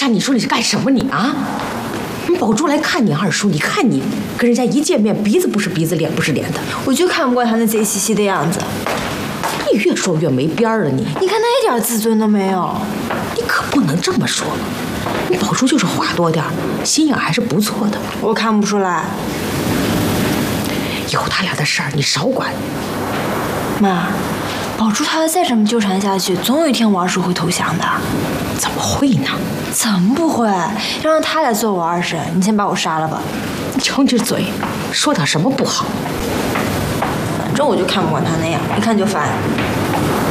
珊，你说你是干什么你啊？你宝珠来看你二叔，你看你跟人家一见面，鼻子不是鼻子，脸不是脸的。 我就看不惯他那贼兮兮的样子。 你越说越没边儿了你。 你看他一点自尊都没有。 你可不能这么说。你宝珠就是话多点儿，心眼还是不错的。 我看不出来。 以后他俩的事儿你少管。 妈，宝珠她要再这么纠缠下去，总有一天我二叔会投降的。 怎么会呢？ 怎么不会？要让他来做我二婶，你先把我杀了吧。 你瞧你这嘴，说点什么不好？ 反正我就看不惯他那样，一看就烦。